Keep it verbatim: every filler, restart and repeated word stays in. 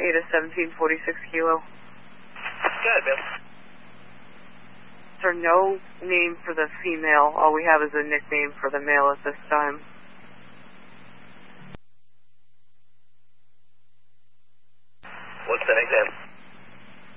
Ada seventeen forty-six Kilo. Go ahead, Bill. Sir, no name for the female. All we have is a nickname for the male at this time. What's the nickname?